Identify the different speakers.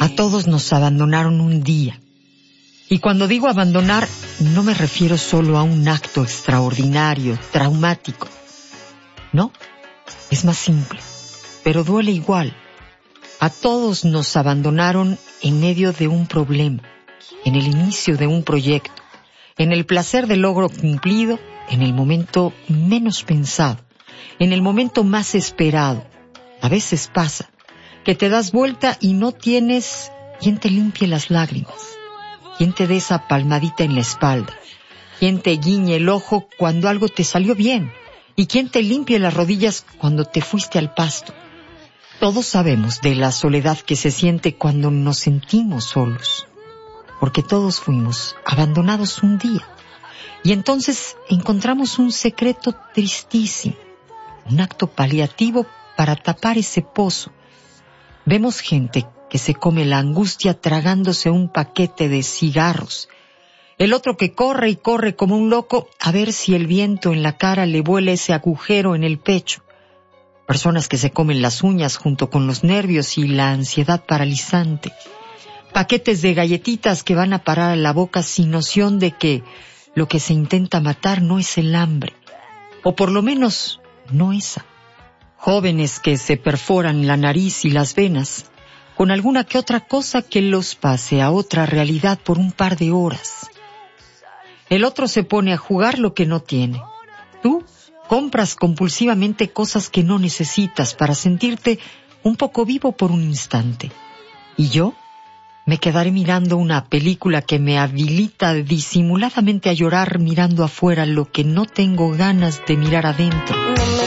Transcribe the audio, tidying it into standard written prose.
Speaker 1: A todos nos abandonaron un día. Y cuando digo abandonar, no me refiero solo a un acto extraordinario, traumático. No, es más simple, pero duele igual. A todos nos abandonaron en medio de un problema, en el inicio de un proyecto, en el placer del logro cumplido, en el momento menos pensado, en el momento más esperado. A veces pasa que te das vuelta y no tienes quien te limpie las lágrimas, quien te dé esa palmadita en la espalda, quien te guiñe el ojo cuando algo te salió bien y quien te limpie las rodillas cuando te fuiste al pasto. Todos sabemos de la soledad que se siente cuando nos sentimos solos, porque todos fuimos abandonados un día. Y entonces encontramos un secreto tristísimo, un acto paliativo para tapar ese pozo. Vemos gente que se come la angustia tragándose un paquete de cigarros. El otro que corre y corre como un loco a ver si el viento en la cara le vuela ese agujero en el pecho. Personas que se comen las uñas junto con los nervios y la ansiedad paralizante. Paquetes de galletitas que van a parar a la boca sin noción de que lo que se intenta matar no es el hambre, o por lo menos no esa. Jóvenes que se perforan la nariz y las venas con alguna que otra cosa que los pase a otra realidad por un par de horas. El otro se pone a jugar lo que no tiene. Tú compras compulsivamente cosas que no necesitas para sentirte un poco vivo por un instante. Y yo me quedaré mirando una película que me habilita disimuladamente a llorar mirando afuera lo que no tengo ganas de mirar adentro.